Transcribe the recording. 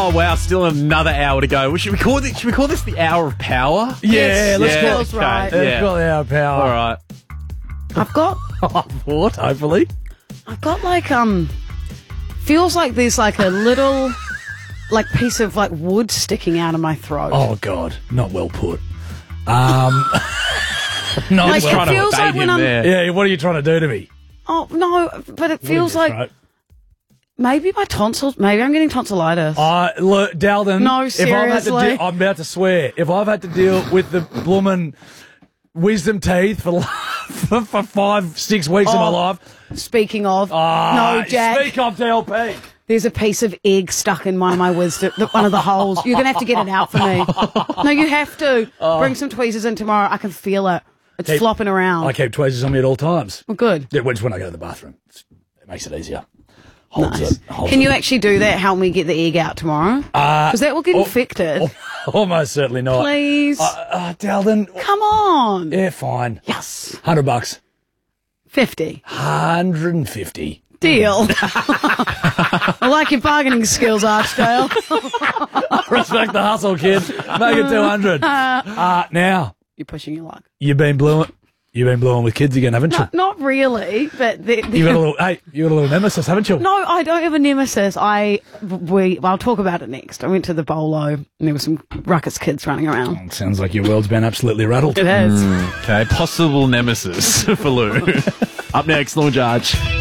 Oh wow, still another hour to go. Should we call this the hour of power? Yeah, let's call Feels right. Let's call it our power. All right. I've got What? Hopefully. like feels like there's like a little like piece of like wood sticking out of my throat. Oh God, not well put. Not like well. it feels like when I'm. Yeah, what are you trying to do to me? Oh no, but it feels like maybe my tonsils. Maybe I'm getting tonsillitis. Look, Dalden. No, If I've had to seriously. I'm about to swear. If I've had to deal with the bloomin' wisdom teeth for 5-6 weeks of my life. Speaking of, no, Jack. Speak up, DLP. There's a piece of egg stuck in one of my wisdom, one of the holes. You're gonna have to get it out for me. No, you have to. Bring some tweezers in tomorrow. I can feel it. It's flopping around. I keep tweezers on me at all times. Well, good. Yeah, just when I go to the bathroom. It makes it easier. Can you actually do that? Help me get the egg out tomorrow? Because that will get infected. Almost certainly not. Please. Dalden. Come on. Yeah, fine. Yes. $100. 50. 150. Deal. I like your bargaining skills, Archdale. Respect the hustle, kid. Make it 200. Now, You're pushing your luck. you've been blowing with kids again, haven't you? Not really, but You got a little nemesis, haven't you? no, I don't have a nemesis. I'll talk about it next. I went to the bolo and there were some ruckus kids running around. Sounds like your world's been absolutely rattled. It has. Okay, possible nemesis for Lou. Up next, Launch Arch.